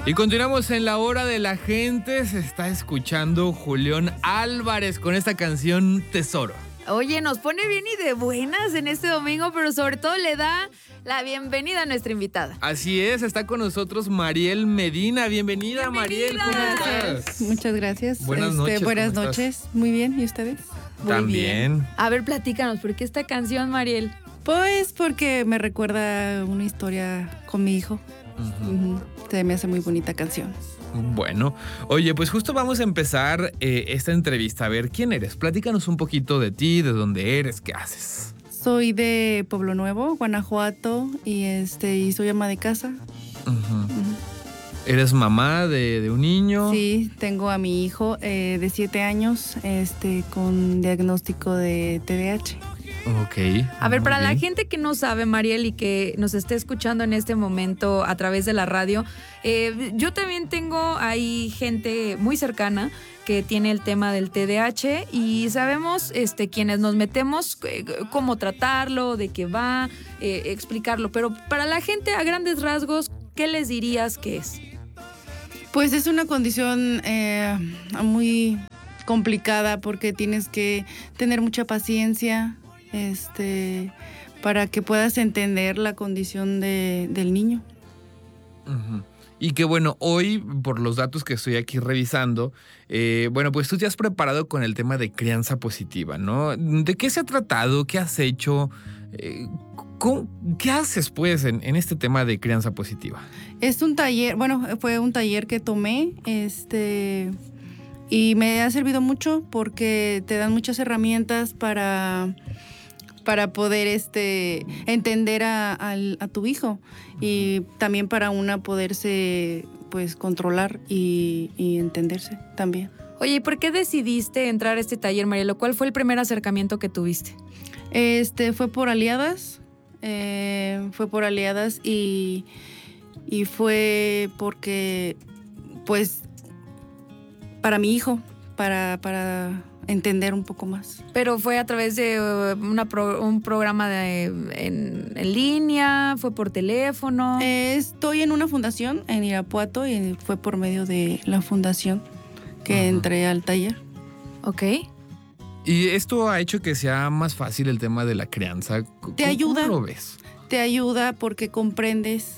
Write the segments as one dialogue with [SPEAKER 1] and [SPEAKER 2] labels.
[SPEAKER 1] Y continuamos en la hora de la gente. Se está escuchando Julián Álvarez con esta canción Tesoro.
[SPEAKER 2] Oye, nos pone bien y de buenas en este domingo, pero sobre todo le da la bienvenida a nuestra invitada.
[SPEAKER 1] Así es, está con nosotros Mariel Medina. Bienvenida. Mariel, ¿cómo estás?
[SPEAKER 3] Muchas gracias.
[SPEAKER 1] Buenas noches.
[SPEAKER 3] Buenas noches. Muy bien, ¿y ustedes?
[SPEAKER 1] También.
[SPEAKER 2] A ver, platícanos, ¿por qué esta canción, Mariel?
[SPEAKER 3] Pues porque me recuerda una historia con mi hijo. Se me hace muy bonita canción.
[SPEAKER 1] Bueno, oye, pues justo vamos a empezar esta entrevista. A ver, ¿quién eres? Platícanos un poquito de ti, de dónde eres, qué haces.
[SPEAKER 3] Soy de Pueblo Nuevo, Guanajuato, y soy ama de casa.
[SPEAKER 1] ¿Eres mamá de un niño?
[SPEAKER 3] Sí, tengo a mi hijo de 7 años, con diagnóstico de TDAH.
[SPEAKER 1] Ok.
[SPEAKER 2] A ver, para la gente que no sabe, Mariel, y que nos esté escuchando en este momento a través de la radio, yo también tengo ahí gente muy cercana que tiene el tema del TDAH y sabemos quienes nos metemos cómo tratarlo, de qué va, explicarlo. Pero para la gente a grandes rasgos, ¿qué les dirías que es?
[SPEAKER 3] Pues es una condición muy complicada porque tienes que tener mucha paciencia para que puedas entender la condición del niño.
[SPEAKER 1] Y que bueno, hoy, por los datos que estoy aquí revisando, pues tú te has preparado con el tema de crianza positiva, ¿no? ¿De qué se ha tratado? ¿Qué has hecho? ¿Qué haces, pues, en este tema de crianza positiva?
[SPEAKER 3] Es un taller, fue un taller que tomé, y me ha servido mucho porque te dan muchas herramientas para poder entender a tu hijo y también para poderse pues controlar y entenderse también.
[SPEAKER 2] Oye, ¿y por qué decidiste entrar a este taller, Marielo? ¿Cuál fue el primer acercamiento que tuviste?
[SPEAKER 3] Fue por aliadas, y fue porque pues para mi hijo, para entender un poco más.
[SPEAKER 2] ¿Pero fue a través de un programa en línea? ¿Fue por teléfono?
[SPEAKER 3] Estoy en una fundación en Irapuato y fue por medio de la fundación que entré al taller.
[SPEAKER 2] Ok.
[SPEAKER 1] ¿Y esto ha hecho que sea más fácil el tema de la crianza?
[SPEAKER 3] Te ayuda.
[SPEAKER 1] ¿Cómo lo ves?
[SPEAKER 3] Te ayuda porque comprendes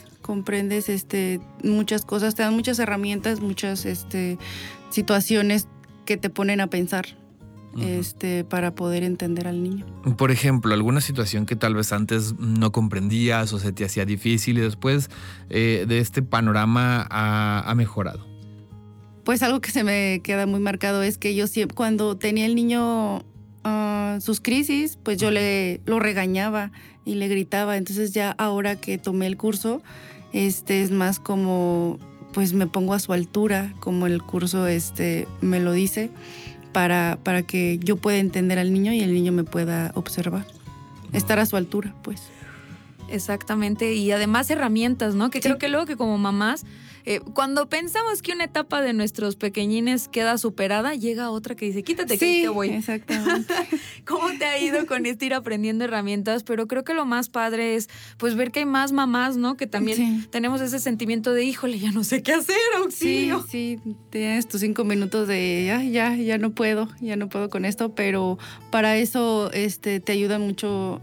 [SPEAKER 3] muchas cosas, te dan muchas herramientas, muchas situaciones que te ponen a pensar. Para poder entender al niño.
[SPEAKER 1] Por ejemplo, alguna situación que tal vez antes no comprendías o se te hacía difícil y después de este panorama ha mejorado.
[SPEAKER 3] Pues algo que se me queda muy marcado es que yo siempre, cuando tenía el niño sus crisis, pues yo lo regañaba y le gritaba. Entonces ya ahora que tomé el curso, es más como, pues me pongo a su altura, como el curso me lo dice. Para que yo pueda entender al niño y el niño me pueda observar. Estar a su altura, pues.
[SPEAKER 2] Exactamente, y además herramientas, ¿no? Que sí. Creo que luego que como mamás, cuando pensamos que una etapa de nuestros pequeñines queda superada, llega otra que dice, quítate que ahí te voy.
[SPEAKER 3] Exactamente.
[SPEAKER 2] ¿Cómo te ha ido con ir aprendiendo herramientas? Pero creo que lo más padre es pues ver que hay más mamás, ¿no? Que también tenemos ese sentimiento de, híjole, ya no sé qué hacer, auxilio.
[SPEAKER 3] Sí, tienes tus 5 minutos de, ya no puedo con esto, pero para eso te ayudan mucho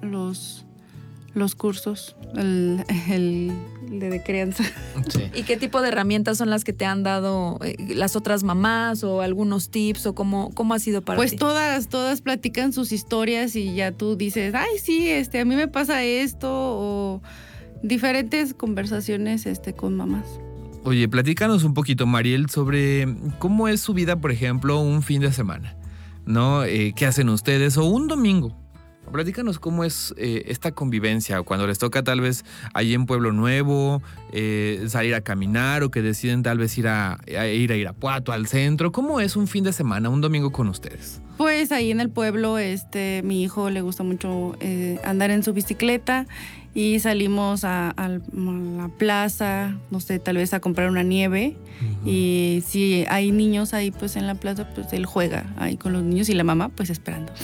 [SPEAKER 3] los cursos, el de crianza.
[SPEAKER 1] Sí.
[SPEAKER 2] ¿Y qué tipo de herramientas son las que te han dado las otras mamás o algunos tips o cómo ha sido para ti?
[SPEAKER 3] Pues todas platican sus historias y ya tú dices, ay, sí, a mí me pasa esto, o diferentes conversaciones con mamás.
[SPEAKER 1] Oye, platícanos un poquito, Mariel, sobre cómo es su vida, por ejemplo, un fin de semana, ¿no? ¿Qué hacen ustedes? O un domingo. Platícanos cómo es esta convivencia cuando les toca tal vez allí en Pueblo Nuevo salir a caminar o que deciden tal vez ir a Irapuato, al centro. ¿Cómo es un fin de semana, un domingo con ustedes?
[SPEAKER 3] Pues ahí en el pueblo, mi hijo le gusta mucho andar en su bicicleta y salimos a la plaza, no sé, tal vez a comprar una nieve Y si hay niños ahí pues en la plaza, pues él juega ahí con los niños y la mamá pues esperando.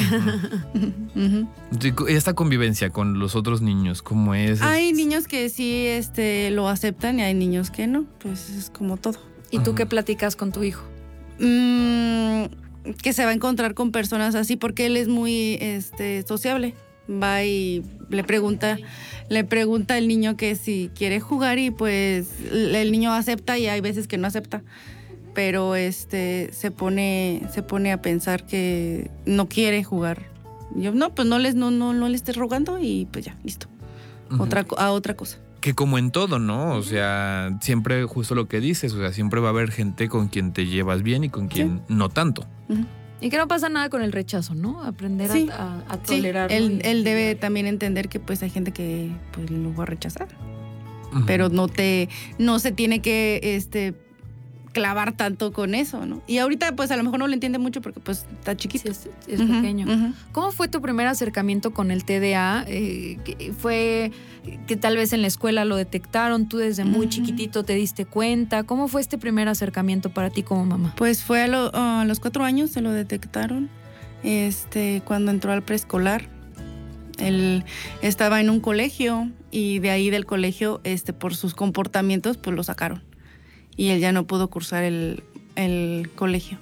[SPEAKER 1] ¿Y esta convivencia con los otros niños, cómo es?
[SPEAKER 3] Hay niños que sí lo aceptan y hay niños que no, pues es como todo.
[SPEAKER 2] ¿Y tú qué platicas con tu hijo?
[SPEAKER 3] Que se va a encontrar con personas así porque él es muy sociable. Va y le pregunta al niño que si quiere jugar y pues el niño acepta y hay veces que no acepta. Pero se pone a pensar que no quiere jugar. Yo no, pues no le estés rogando y pues ya, listo. A otra cosa.
[SPEAKER 1] Que como en todo, ¿no? O sea, siempre justo lo que dices, o sea, siempre va a haber gente con quien te llevas bien y con quien no tanto.
[SPEAKER 2] Y que no pasa nada con el rechazo, ¿no? Aprender a tolerarlo.
[SPEAKER 3] Él debe también entender que pues hay gente que pues lo va a rechazar. Pero no se tiene que clavar tanto con eso, ¿no? Y ahorita pues a lo mejor no lo entiende mucho porque pues está chiquito.
[SPEAKER 2] Sí, es pequeño. ¿Cómo fue tu primer acercamiento con el TDA? ¿Fue que tal vez en la escuela lo detectaron, tú desde muy chiquitito te diste cuenta? ¿Cómo fue este primer acercamiento para ti como mamá?
[SPEAKER 3] Pues fue a los 4 años se lo detectaron, cuando entró al preescolar. Él estaba en un colegio y de ahí del colegio, por sus comportamientos, pues lo sacaron. Y él ya no pudo cursar el colegio.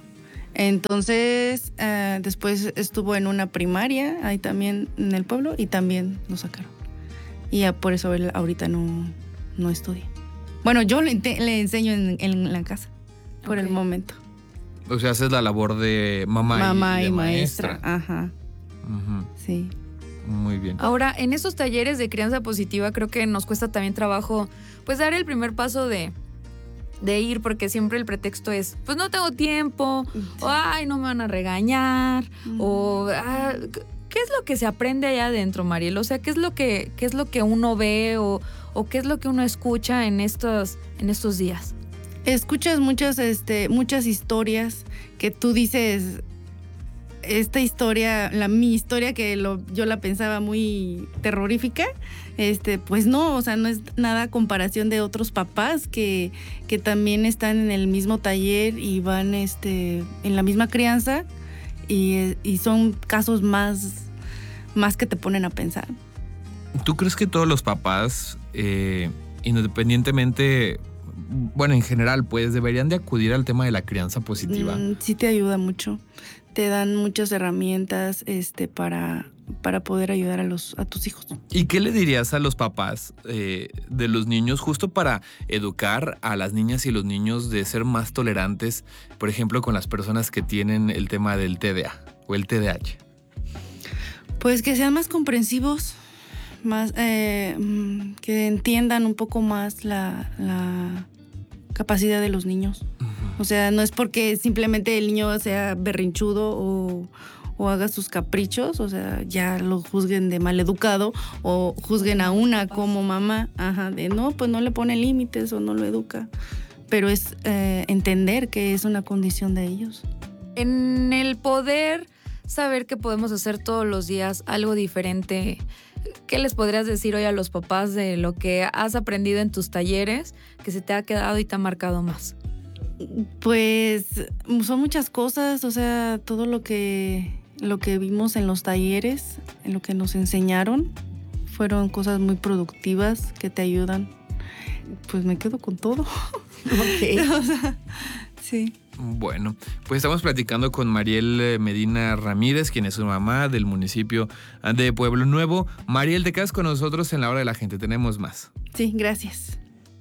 [SPEAKER 3] Entonces, después estuvo en una primaria, ahí también en el pueblo, y también lo sacaron. Y ya por eso él ahorita no estudia. Bueno, yo le enseño en la casa, por el momento.
[SPEAKER 1] O sea, haces la labor de mamá y maestra.
[SPEAKER 3] Ajá. Sí.
[SPEAKER 1] Muy bien.
[SPEAKER 2] Ahora, en esos talleres de crianza positiva creo que nos cuesta también trabajo pues dar el primer paso de ir, porque siempre el pretexto es, pues no tengo tiempo, o ay, no me van a regañar, o ¿qué es lo que se aprende allá adentro, Mariel? O sea, ¿qué es lo que uno ve o qué es lo que uno escucha en estos días?
[SPEAKER 3] Escuchas muchas historias que tú dices, esta historia, mi historia que yo la pensaba muy terrorífica, pues no, o sea, no es nada a comparación de otros papás que también están en el mismo taller y van en la misma crianza y son casos más que te ponen a pensar.
[SPEAKER 1] ¿Tú crees que todos los papás, independientemente, bueno, en general, pues deberían de acudir al tema de la crianza positiva?
[SPEAKER 3] Sí te ayuda mucho. Te dan muchas herramientas para poder ayudar a tus hijos.
[SPEAKER 1] ¿Y qué le dirías a los papás de los niños justo para educar a las niñas y los niños de ser más tolerantes, por ejemplo, con las personas que tienen el tema del TDA o el TDAH?
[SPEAKER 3] Pues que sean más comprensivos, más que entiendan un poco más la capacidad de los niños. O sea, no es porque simplemente el niño sea berrinchudo o haga sus caprichos, o sea, ya lo juzguen de maleducado o juzguen a una como mamá, de no, pues no le pone límites o no lo educa. Pero es entender que es una condición de ellos.
[SPEAKER 2] En el poder saber que podemos hacer todos los días algo diferente, ¿qué les podrías decir hoy a los papás de lo que has aprendido en tus talleres que se te ha quedado y te ha marcado más?
[SPEAKER 3] Pues son muchas cosas, o sea, todo lo que vimos en los talleres, en lo que nos enseñaron, fueron cosas muy productivas que te ayudan. Pues me quedo con todo.
[SPEAKER 2] Okay.
[SPEAKER 3] O sea, sí.
[SPEAKER 1] Bueno, pues estamos platicando con Mariel Medina Ramírez, quien es su mamá del municipio de Pueblo Nuevo. Mariel, te quedas con nosotros en la hora de la gente. Tenemos más.
[SPEAKER 3] Sí, gracias.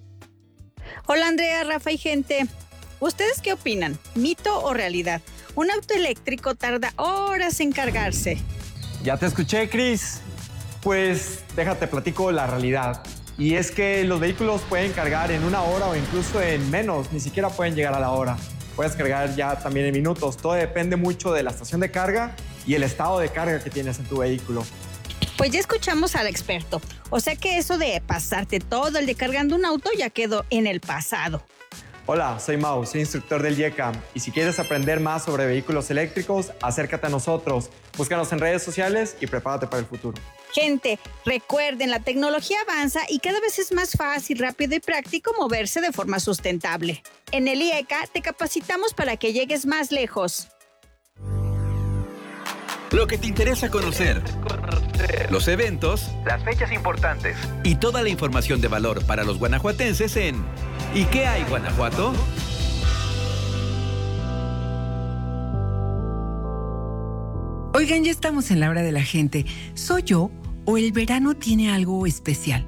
[SPEAKER 4] Hola Andrea, Rafa y gente. ¿Ustedes qué opinan? ¿Mito o realidad? Un auto eléctrico tarda horas en cargarse.
[SPEAKER 5] Ya te escuché, Cris. Pues déjate platico la realidad. Y es que los vehículos pueden cargar en 1 hora o incluso en menos, ni siquiera pueden llegar a la hora. Puedes cargar ya también en minutos. Todo depende mucho de la estación de carga y el estado de carga que tienes en tu vehículo.
[SPEAKER 4] Pues ya escuchamos al experto. O sea que eso de pasarte todo el día cargando un auto ya quedó en el pasado.
[SPEAKER 5] Hola, soy Mau, soy instructor del IECA. Y si quieres aprender más sobre vehículos eléctricos, acércate a nosotros. Búscanos en redes sociales y prepárate para el futuro.
[SPEAKER 4] Gente, recuerden, la tecnología avanza y cada vez es más fácil, rápido y práctico moverse de forma sustentable. En el IECA te capacitamos para que llegues más lejos.
[SPEAKER 6] Lo que te interesa conocer. Los eventos, las fechas importantes y toda la información de valor para los guanajuatenses en ¿Y qué hay, Guanajuato?
[SPEAKER 7] Oigan, ya estamos en la hora de la gente. ¿Soy yo o el verano tiene algo especial?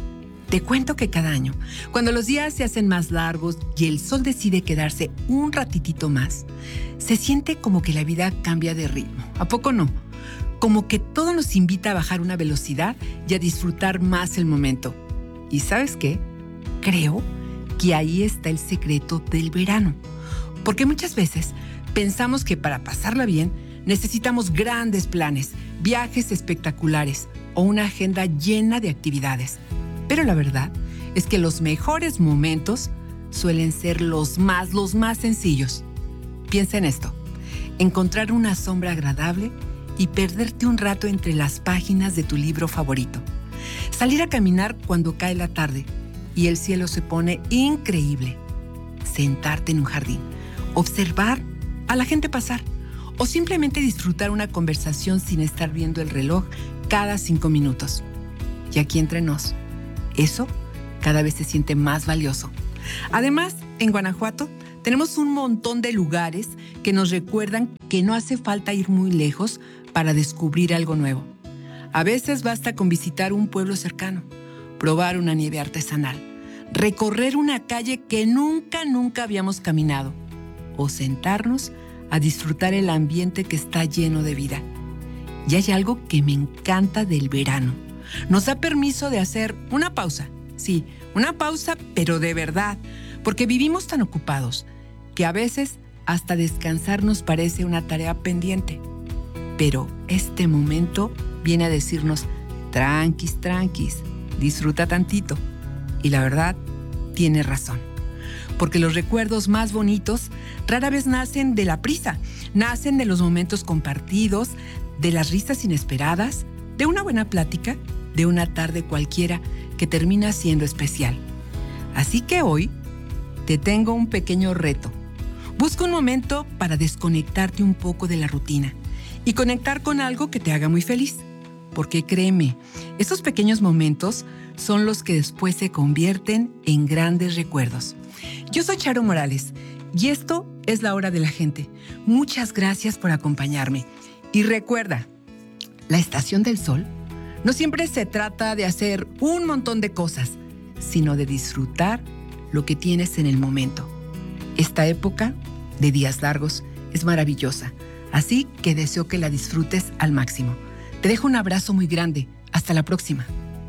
[SPEAKER 7] Te cuento que cada año, cuando los días se hacen más largos y el sol decide quedarse un ratitito más, se siente como que la vida cambia de ritmo. ¿A poco no? Como que todo nos invita a bajar una velocidad y a disfrutar más el momento. ¿Y sabes qué? Creo que ahí está el secreto del verano. Porque muchas veces pensamos que para pasarla bien necesitamos grandes planes, viajes espectaculares o una agenda llena de actividades. Pero la verdad es que los mejores momentos suelen ser los más sencillos. Piensa en esto: encontrar una sombra agradable y perderte un rato entre las páginas de tu libro favorito. Salir a caminar cuando cae la tarde y el cielo se pone increíble. Sentarte en un jardín, observar a la gente pasar o simplemente disfrutar una conversación sin estar viendo el reloj cada 5 minutos. Y aquí entre nos, eso cada vez se siente más valioso. Además, en Guanajuato tenemos un montón de lugares que nos recuerdan que no hace falta ir muy lejos para descubrir algo nuevo. A veces basta con visitar un pueblo cercano, probar una nieve artesanal, recorrer una calle que nunca habíamos caminado o sentarnos a disfrutar el ambiente que está lleno de vida. Y hay algo que me encanta del verano. Nos da permiso de hacer una pausa. Sí, una pausa, pero de verdad, porque vivimos tan ocupados que a veces hasta descansar nos parece una tarea pendiente. Pero este momento viene a decirnos: tranquis, disfruta tantito. Y la verdad, tiene razón. Porque los recuerdos más bonitos rara vez nacen de la prisa, nacen de los momentos compartidos, de las risas inesperadas, de una buena plática, de una tarde cualquiera que termina siendo especial. Así que hoy te tengo un pequeño reto. Busca un momento para desconectarte un poco de la rutina y conectar con algo que te haga muy feliz. Porque créeme, esos pequeños momentos son los que después se convierten en grandes recuerdos. Yo soy Charo Morales y esto es La Hora de la Gente. Muchas gracias por acompañarme. Y recuerda, la Estación del Sol no siempre se trata de hacer un montón de cosas, sino de disfrutar lo que tienes en el momento. Esta época de días largos es maravillosa, así que deseo que la disfrutes al máximo. Te dejo un abrazo muy grande. Hasta la próxima.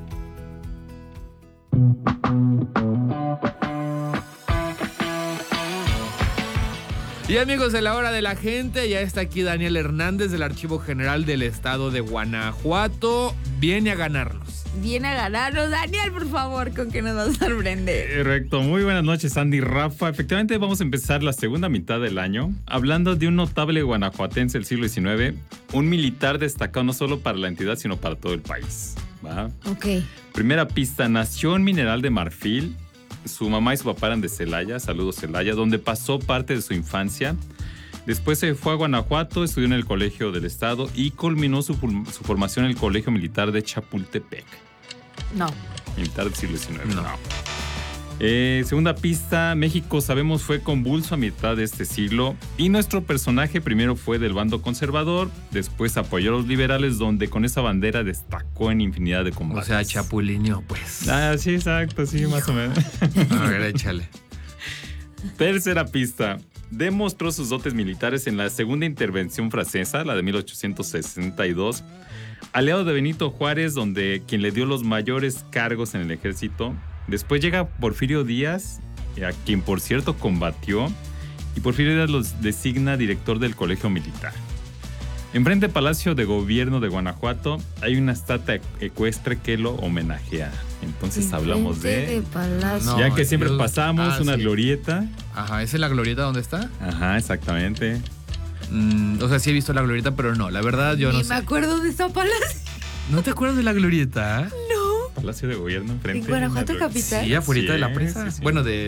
[SPEAKER 1] Y amigos de La Hora de la Gente, ya está aquí Daniel Hernández del Archivo General del Estado de Guanajuato. Viene a ganarnos.
[SPEAKER 2] Viene a ganarnos. Daniel, por favor, ¿con qué nos vas a sorprender?
[SPEAKER 8] Correcto. Muy buenas noches, Andy y Rafa. Efectivamente, vamos a empezar la segunda mitad del año hablando de un notable guanajuatense del siglo XIX, un militar destacado no solo para la entidad, sino para todo el país. ¿Va?
[SPEAKER 2] Ok.
[SPEAKER 8] Primera pista: nació en Mineral de Marfil. Su mamá y su papá eran de Celaya, saludos Celaya, donde pasó parte de su infancia. Después se fue a Guanajuato, estudió en el Colegio del Estado y culminó su formación en el Colegio Militar de Chapultepec.
[SPEAKER 2] No.
[SPEAKER 8] Militar del siglo XIX, no. Segunda pista: México, sabemos, fue convulso a mitad de este siglo y nuestro personaje primero fue del bando conservador, después apoyó a los liberales, donde con esa bandera destacó en infinidad de combates.
[SPEAKER 1] O sea, chapulineó, pues.
[SPEAKER 8] Ah, sí, exacto, sí, más o menos.
[SPEAKER 1] A ver, échale.
[SPEAKER 8] Tercera pista: demostró sus dotes militares en la segunda intervención francesa, la de 1862, aliado de Benito Juárez, donde quien le dio los mayores cargos en el ejército. Después llega Porfirio Díaz, a quien por cierto combatió, y Porfirio Díaz los designa director del Colegio Militar. Enfrente del Palacio de Gobierno de Guanajuato hay una estatua ecuestre que lo homenajea. Entonces hablamos de
[SPEAKER 2] Palacio.
[SPEAKER 8] ya que siempre pasamos una
[SPEAKER 1] sí.
[SPEAKER 8] glorieta.
[SPEAKER 1] Ajá, ¿esa es la glorieta donde está?
[SPEAKER 8] Ajá, exactamente.
[SPEAKER 1] O sea, sí he visto la glorieta, pero no, la verdad yo no
[SPEAKER 2] Ni
[SPEAKER 1] sé.
[SPEAKER 2] me acuerdo de esa palacio.
[SPEAKER 1] ¿No te acuerdas de la glorieta?
[SPEAKER 8] Palacio de Gobierno enfrente.
[SPEAKER 2] ¿En Guanajuato
[SPEAKER 8] Una glorieta.
[SPEAKER 2] capital?
[SPEAKER 1] Sí, afuera de la
[SPEAKER 8] Sí,
[SPEAKER 1] presa.
[SPEAKER 8] sí, sí.
[SPEAKER 1] Bueno, de...
[SPEAKER 2] Ah,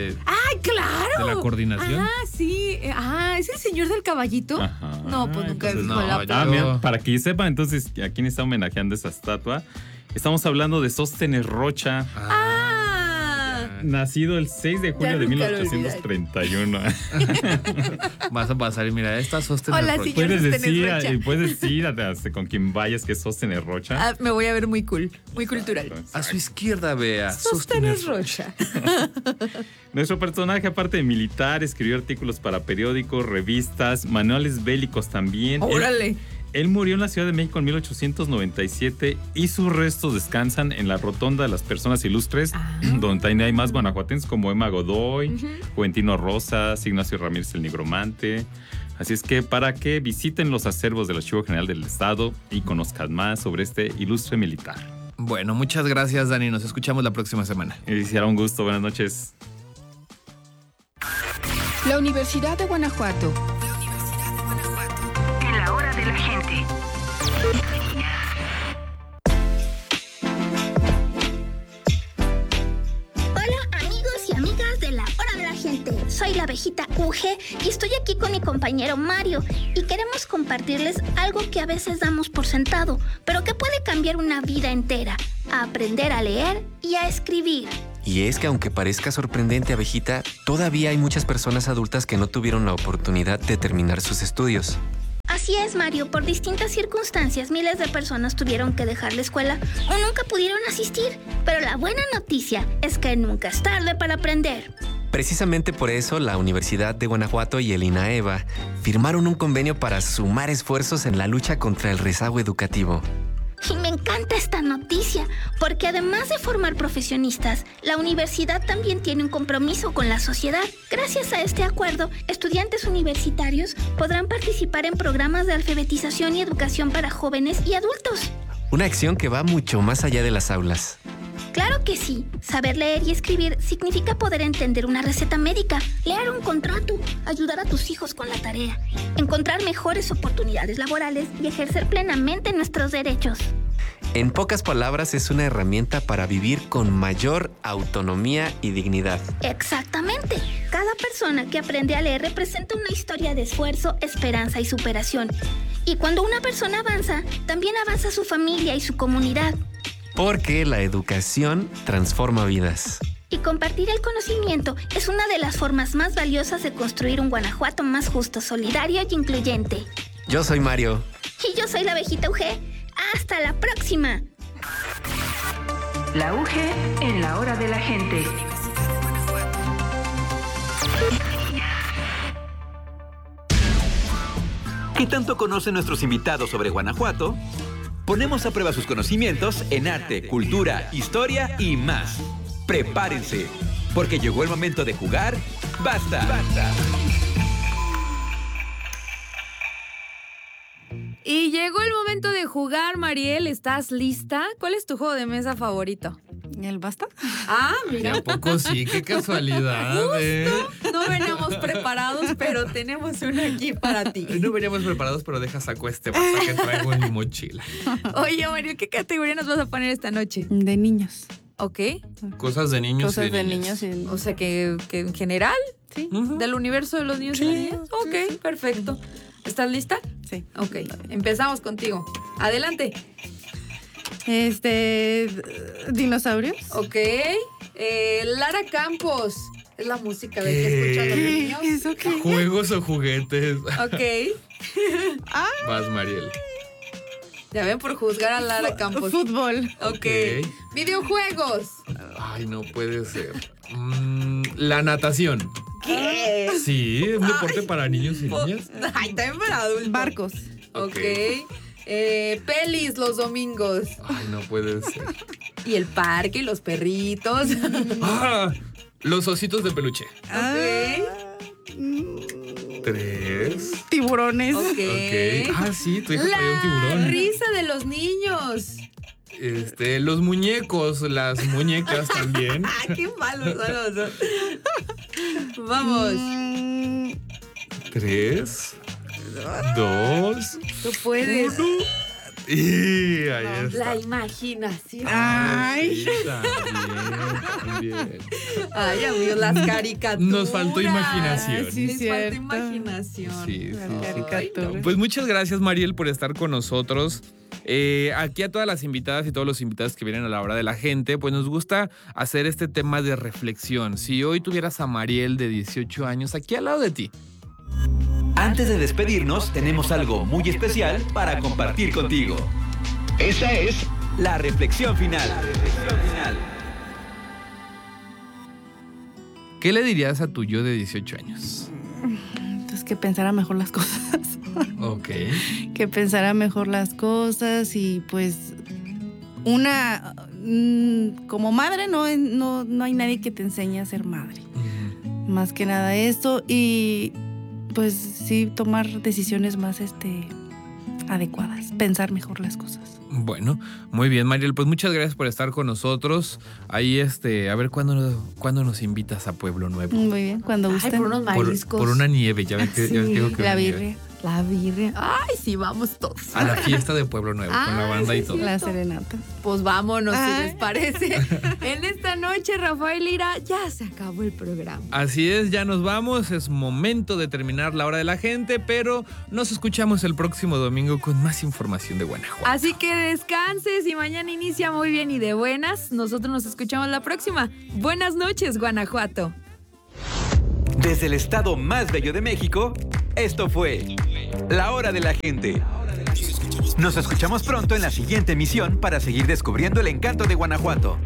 [SPEAKER 2] ¡Ay, claro!
[SPEAKER 1] De la coordinación.
[SPEAKER 2] Ah, sí. ¿Es el señor del caballito?
[SPEAKER 8] Ajá.
[SPEAKER 2] No, pues nunca he
[SPEAKER 8] Entonces,
[SPEAKER 2] visto la
[SPEAKER 1] yo-
[SPEAKER 8] Mira, para que sepan entonces a quién está homenajeando esa estatua, estamos hablando de Sóstenes Rocha, nacido el 6 de julio de
[SPEAKER 2] nunca lo
[SPEAKER 8] 1831.
[SPEAKER 1] Vas a pasar y mira, esta Sóstenes
[SPEAKER 2] Hola,
[SPEAKER 1] Rocha.
[SPEAKER 2] señor.
[SPEAKER 8] Puedes decir hasta con quien vayas que es Sóstenes Rocha.
[SPEAKER 2] Me voy a ver muy cool, muy cultural.
[SPEAKER 1] A su izquierda, vea.
[SPEAKER 2] Sóstenes Rocha.
[SPEAKER 8] Nuestro personaje, aparte de militar, escribió artículos para periódicos, revistas, manuales bélicos también.
[SPEAKER 2] Órale.
[SPEAKER 8] Él murió en la Ciudad de México en 1897 y sus restos descansan en la Rotonda de las Personas Ilustres, donde también hay más guanajuatenses como Emma Godoy, Juventino Rosas, Ignacio Ramírez el Nigromante. Así es que para que visiten los acervos del Archivo General del Estado y conozcan más sobre este ilustre militar.
[SPEAKER 1] Bueno, muchas gracias, Dani. Nos escuchamos la próxima semana.
[SPEAKER 8] Y será un gusto. Buenas noches.
[SPEAKER 7] La Universidad de Guanajuato.
[SPEAKER 9] En la hora de la gente.
[SPEAKER 10] Hola amigos y amigas de la hora de la gente. Soy la abejita UG y estoy aquí con mi compañero Mario y queremos compartirles algo que a veces damos por sentado, pero que puede cambiar una vida entera: a aprender a leer y a escribir.
[SPEAKER 11] Y es que aunque parezca sorprendente, abejita, todavía hay muchas personas adultas que no tuvieron la oportunidad de terminar sus estudios.
[SPEAKER 10] Así es, Mario, por distintas circunstancias miles de personas tuvieron que dejar la escuela o nunca pudieron asistir, pero la buena noticia es que nunca es tarde para aprender.
[SPEAKER 11] Precisamente por eso, la Universidad de Guanajuato y el INAEVA firmaron un convenio para sumar esfuerzos en la lucha contra el rezago educativo.
[SPEAKER 10] Y me encanta esta noticia, porque además de formar profesionistas, la universidad también tiene un compromiso con la sociedad. Gracias a este acuerdo, estudiantes universitarios podrán participar en programas de alfabetización y educación para jóvenes y adultos.
[SPEAKER 11] Una acción que va mucho más allá de las aulas.
[SPEAKER 10] Claro que sí. Saber leer y escribir significa poder entender una receta médica, leer un contrato, ayudar a tus hijos con la tarea, encontrar mejores oportunidades laborales y ejercer plenamente nuestros derechos.
[SPEAKER 11] En pocas palabras, es una herramienta para vivir con mayor autonomía y dignidad.
[SPEAKER 10] Exactamente. Cada persona que aprende a leer representa una historia de esfuerzo, esperanza y superación. Y cuando una persona avanza, también avanza su familia y su comunidad.
[SPEAKER 11] Porque la educación transforma vidas.
[SPEAKER 10] Y compartir el conocimiento es una de las formas más valiosas de construir un Guanajuato más justo, solidario y incluyente.
[SPEAKER 11] Yo soy Mario.
[SPEAKER 10] Y yo soy la abejita UG. ¡Hasta la próxima!
[SPEAKER 9] La UG en la hora de la gente.
[SPEAKER 6] ¿Qué tanto conocen nuestros invitados sobre Guanajuato? Ponemos a prueba sus conocimientos en arte, cultura, historia y más. Prepárense, porque llegó el momento de jugar. ¡Basta! ¡Basta!
[SPEAKER 2] Y llegó el momento de jugar, Mariel. ¿Estás lista? ¿Cuál es tu juego de mesa favorito?
[SPEAKER 3] ¿El basta?
[SPEAKER 2] Mira.
[SPEAKER 1] ¿A poco sí? ¡Qué casualidad!
[SPEAKER 2] No veníamos preparados, pero tenemos uno aquí para ti.
[SPEAKER 1] No veníamos preparados, pero deja saco este vaso que traigo en mi mochila.
[SPEAKER 2] Oye, Mario, ¿qué categoría nos vas a poner esta noche?
[SPEAKER 3] De niños.
[SPEAKER 2] ¿Ok?
[SPEAKER 1] Cosas de niños
[SPEAKER 3] Cosas
[SPEAKER 1] y de
[SPEAKER 3] de
[SPEAKER 1] niñas.
[SPEAKER 3] niños.
[SPEAKER 2] O sea, que en general,
[SPEAKER 3] Sí.
[SPEAKER 2] del universo de los niños y las niñas. Ok, perfecto. ¿Estás lista?
[SPEAKER 3] Sí.
[SPEAKER 2] Ok, empezamos contigo. Adelante.
[SPEAKER 3] Dinosaurios.
[SPEAKER 2] Ok. Lara Campos. Es la música de que escuchan los niños.
[SPEAKER 3] ¿Eso qué?
[SPEAKER 1] ¿Juegos o juguetes?
[SPEAKER 2] Ok.
[SPEAKER 1] Vas, Mariel.
[SPEAKER 2] Ya ven por juzgar a Lara Campos.
[SPEAKER 3] Fútbol.
[SPEAKER 2] Ok. Videojuegos.
[SPEAKER 1] Ay, no puede ser. La natación.
[SPEAKER 2] ¿Qué?
[SPEAKER 1] Sí, es un deporte para niños y niñas.
[SPEAKER 2] Ay, también para adultos.
[SPEAKER 3] Barcos.
[SPEAKER 2] Ok. Pelis los domingos.
[SPEAKER 1] Ay, no puede ser.
[SPEAKER 2] Y el parque y los perritos.
[SPEAKER 1] Los ositos de peluche.
[SPEAKER 2] Ok.
[SPEAKER 1] 3.
[SPEAKER 3] Tiburones.
[SPEAKER 2] Ok.
[SPEAKER 1] Ok. Sí, tu hija traía un
[SPEAKER 2] La
[SPEAKER 1] tiburón.
[SPEAKER 2] risa de los niños.
[SPEAKER 1] Los muñecos, las muñecas también.
[SPEAKER 2] Qué malos son los dos. Vamos.
[SPEAKER 1] 3, 2,
[SPEAKER 2] Tú puedes.
[SPEAKER 1] Y ahí está.
[SPEAKER 2] La imaginación.
[SPEAKER 3] Ay.
[SPEAKER 1] Sí, también.
[SPEAKER 2] Ay, amigos, las caricaturas.
[SPEAKER 1] Nos faltó imaginación.
[SPEAKER 3] Sí,
[SPEAKER 2] Les
[SPEAKER 3] cierto.
[SPEAKER 2] faltó imaginación.
[SPEAKER 1] Sí,
[SPEAKER 3] Las
[SPEAKER 1] sí, sí.
[SPEAKER 3] caricaturas.
[SPEAKER 1] Pues muchas gracias, Mariel, por estar con nosotros. Aquí a todas las invitadas y todos los invitados que vienen a la hora de la gente, pues nos gusta hacer este tema de reflexión. Si hoy tuvieras a Mariel de 18 años aquí al lado de ti.
[SPEAKER 6] Antes de despedirnos, tenemos algo muy especial para compartir contigo. Esa es la reflexión final.
[SPEAKER 1] ¿Qué le dirías a tu yo de 18 años?
[SPEAKER 3] Entonces, que pensara mejor las cosas.
[SPEAKER 1] Ok.
[SPEAKER 3] Que pensara mejor las cosas y pues como madre no hay nadie que te enseñe a ser madre. Más que nada esto y pues sí tomar decisiones más adecuadas, pensar mejor las cosas.
[SPEAKER 1] Bueno, muy bien, Mariel, pues muchas gracias por estar con nosotros. Ahí a ver cuándo nos invitas a Pueblo Nuevo.
[SPEAKER 3] Muy bien, cuando gusten.
[SPEAKER 2] Ay, por unos mariscos.
[SPEAKER 1] Por una nieve, ya ves que ya digo que
[SPEAKER 3] la
[SPEAKER 1] una nieve.
[SPEAKER 3] birria.
[SPEAKER 2] La birria. Ay, sí, vamos todos.
[SPEAKER 1] A la fiesta de Pueblo Nuevo, con la banda y todo.
[SPEAKER 3] La serenata.
[SPEAKER 2] Pues vámonos,
[SPEAKER 3] Ay.
[SPEAKER 2] si les parece. En esta noche, Rafael Lira, ya se acabó el programa.
[SPEAKER 1] Así es, ya nos vamos, es momento de terminar la hora de la gente, pero nos escuchamos el próximo domingo con más información de Guanajuato.
[SPEAKER 2] Así que descanses y mañana inicia muy bien y de buenas. Nosotros nos escuchamos la próxima. Buenas noches, Guanajuato.
[SPEAKER 6] Desde el estado más bello de México, esto fue La Hora de la Gente. Nos escuchamos pronto en la siguiente emisión para seguir descubriendo el encanto de Guanajuato.